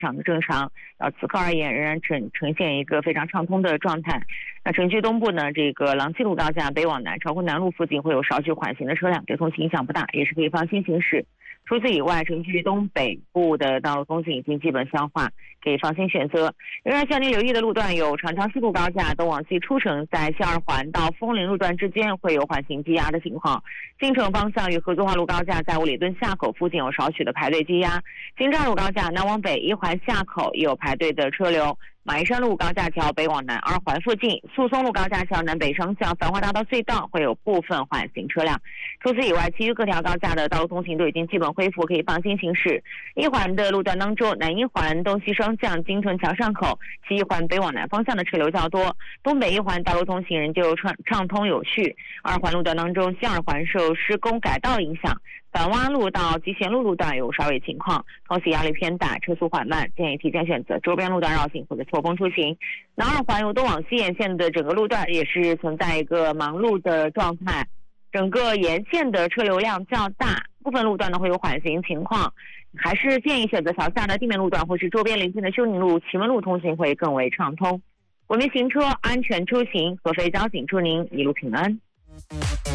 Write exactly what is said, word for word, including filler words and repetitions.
常的正常，到此刻而言仍然呈呈现一个非常畅通的状态。那城区东部呢，这个郎七路高架北往南朝昆南路附近会有少许缓行的车辆，对通行影响不大，也是可以放心行驶。除此以外，城区东北部的道路通行已经基本消化，可以放心选择。仍然向您留意的路段有长江西路高架东往西出城，在西二环到枫林路段之间会有缓行积压的情况。进城方向与合作化路高架在五里墩下口附近有少许的排队积压。京站路高架南往北一环下口也有排队的车流。马鞍山路高架桥北往南二环附近，诉松路高架桥南北双向繁华大道隧道会有部分缓行车辆。除此以外，其余各条高架的道路通行都已经基本恢复，可以放心行驶。一环的路段当中，南一环东西双向金屯桥上口，其一环北往南方向的车流较多。东北一环道路通行仍旧畅畅通有序。二环路段当中，西二环受施工改道影响，反洼路到集贤路路段有稍微情况，通行压力偏大，车速缓慢，建议提前选择周边路段绕行或者错峰出行。南二环由东往西沿线的整个路段也是存在一个忙碌的状态，整个沿线的车流量较大，部分路段呢会有缓行情况，还是建议选择桥下的地面路段或是周边邻近的修宁路、祁门路通行会更为畅通。文明行车，安全出行，合肥交警祝您一路平安。